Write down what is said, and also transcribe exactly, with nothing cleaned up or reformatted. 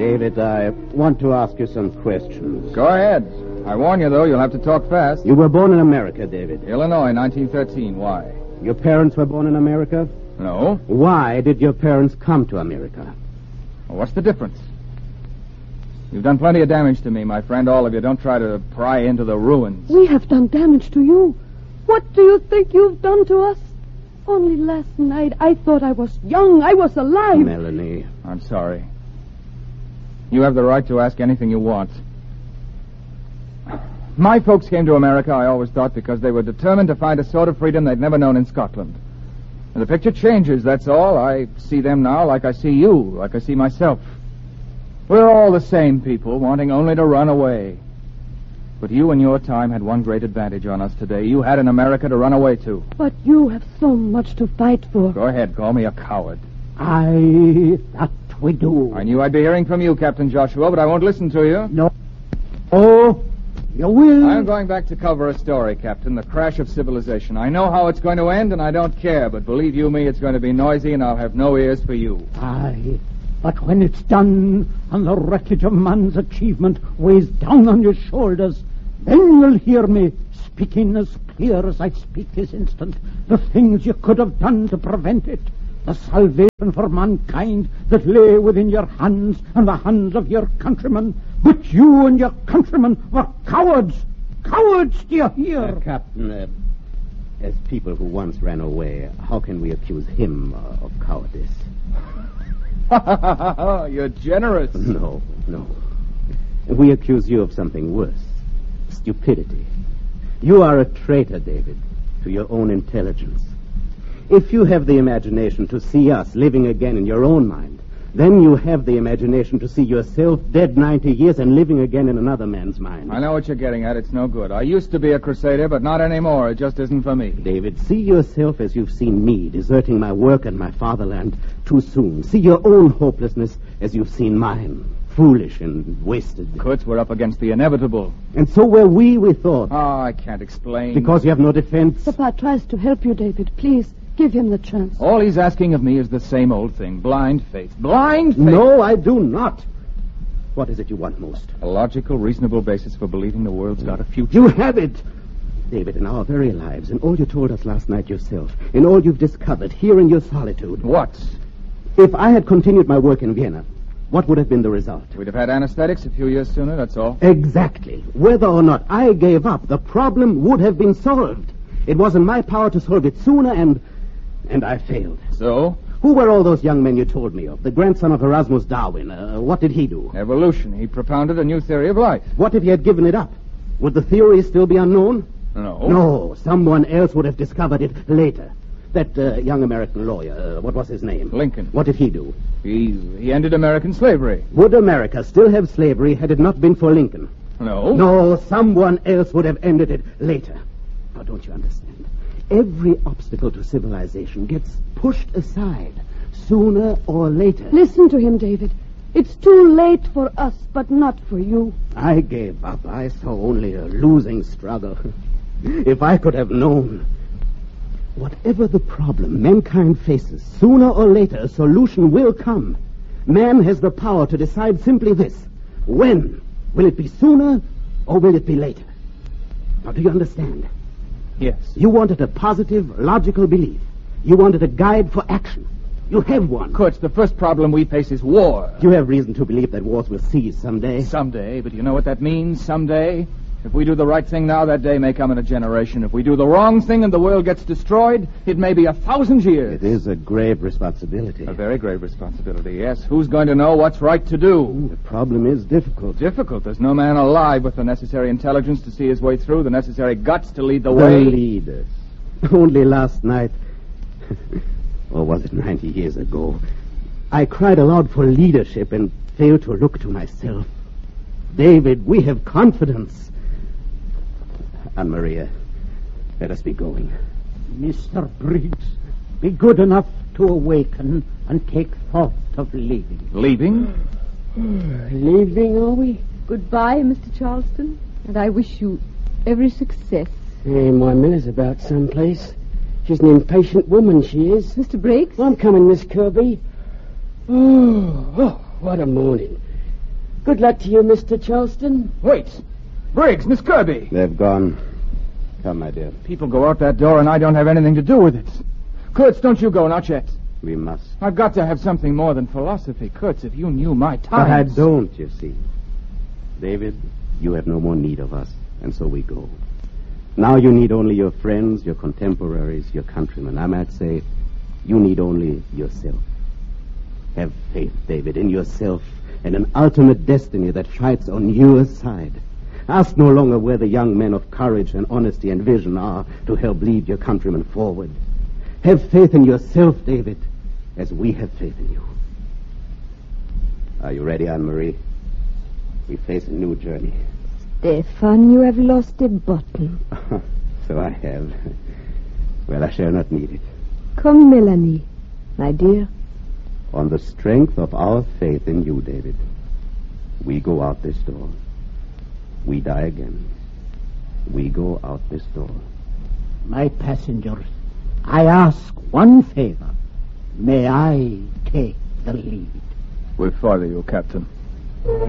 David, I want to ask you some questions. Go ahead. I warn you, though, you'll have to talk fast. You were born in America, David. Illinois, nineteen thirteen. Why? Your parents were born in America? No. Why did your parents come to America? Well, what's the difference? You've done plenty of damage to me, my friend. All of you. Don't try to pry into the ruins. We have done damage to you. What do you think you've done to us? Only last night I thought I was young. I was alive. Melanie. I'm sorry. You have the right to ask anything you want. My folks came to America, I always thought, because they were determined to find a sort of freedom they'd never known in Scotland. And the picture changes, that's all. I see them now like I see you, like I see myself. We're all the same people, wanting only to run away. But you in your time had one great advantage on us today. You had an America to run away to. But you have so much to fight for. Go ahead, call me a coward. Aye, that we do. I knew I'd be hearing from you, Captain Joshua, but I won't listen to you. No. Oh, you will. I'm going back to cover a story, Captain, the crash of civilization. I know how it's going to end, and I don't care, but believe you me, it's going to be noisy, and I'll have no ears for you. Aye, but when it's done, and the wreckage of man's achievement weighs down on your shoulders, then you'll hear me speaking as clear as I speak this instant, the things you could have done to prevent it, the salvation for mankind that lay within your hands and the hands of your countrymen. But you and your countrymen were cowards. Cowards, do you hear? Uh, Captain, uh, as people who once ran away, how can we accuse him uh, of cowardice? You're generous. No, no. We accuse you of something worse. Stupidity. You are a traitor, David, to your own intelligence. If you have the imagination to see us living again in your own mind, then you have the imagination to see yourself dead ninety years and living again in another man's mind. I know what you're getting at. It's no good. I used to be a crusader, but not anymore. It just isn't for me. David, see yourself as you've seen me, deserting my work and my fatherland too soon. See your own hopelessness as you've seen mine, foolish and wasted. Kurtz, we're up against the inevitable. And so were we, we thought. Oh, I can't explain. Because you have no defense. Papa tries to help you, David. Please, give him the chance. All he's asking of me is the same old thing. Blind faith. Blind faith! No, I do not. What is it you want most? A logical, reasonable basis for believing the world's got a future. You have it! David, in our very lives, in all you told us last night yourself, in all you've discovered here in your solitude. What? If I had continued my work in Vienna, what would have been the result? We'd have had anesthetics a few years sooner, that's all. Exactly. Whether or not I gave up, the problem would have been solved. It was in my power to solve it sooner, and... and I failed. So? Who were all those young men you told me of? The grandson of Erasmus Darwin. Uh, what did he do? Evolution. He propounded a new theory of life. What if he had given it up? Would the theory still be unknown? No. No, someone else would have discovered it later. That uh, young American lawyer, uh, what was his name? Lincoln. What did he do? He he ended American slavery. Would America still have slavery had it not been for Lincoln? No. No, someone else would have ended it later. Now, don't you understand? Every obstacle to civilization gets pushed aside sooner or later. Listen to him, David. It's too late for us, but not for you. I gave up. I saw only a losing struggle. If I could have known... Whatever the problem mankind faces, sooner or later a solution will come. Man has the power to decide simply this. When? Will it be sooner or will it be later? Now, do you understand? Yes. You wanted a positive, logical belief. You wanted a guide for action. You have one. Kurtz, the first problem we face is war. You have reason to believe that wars will cease someday. Someday, but you know what that means, someday? If we do the right thing now, that day may come in a generation. If we do the wrong thing and the world gets destroyed, it may be a thousand years. It is a grave responsibility. A very grave responsibility, yes. Who's going to know what's right to do? The problem is difficult. Difficult. There's no man alive with the necessary intelligence to see his way through, the necessary guts to lead the The way. leaders. Only last night, or was it ninety years ago, I cried aloud for leadership and failed to look to myself. David, we have confidence. Anne-Maria, let us be going. Mister Briggs, be good enough to awaken and take thought of leaving. Leaving? Leaving, are we? Goodbye, Mister Charleston, and I wish you every success. Hey, my miller's about someplace. She's an impatient woman, she is. Mister Briggs? I'm coming, Miss Kirby. Oh, oh, what a morning. Good luck to you, Mister Charleston. Wait. Briggs, Miss Kirby. They've gone. Come, my dear. People go out that door and I don't have anything to do with it. Kurtz, don't you go, not yet. We must. I've got to have something more than philosophy. Kurtz, if you knew my But I times... don't, you see. David, you have no more need of us, and so we go. Now you need only your friends, your contemporaries, your countrymen. I might say, you need only yourself. Have faith, David, in yourself and an ultimate destiny that fights on your side. Ask no longer where the young men of courage and honesty and vision are to help lead your countrymen forward. Have faith in yourself, David, as we have faith in you. Are you ready, Anne-Marie? We face a new journey. Stefan, you have lost a button. So I have. Well, I shall not need it. Come, Melanie, my dear. On the strength of our faith in you, David, we go out this door. We die again. We go out this door. My passengers, I ask one favor. May I take the lead? We'll follow you, Captain.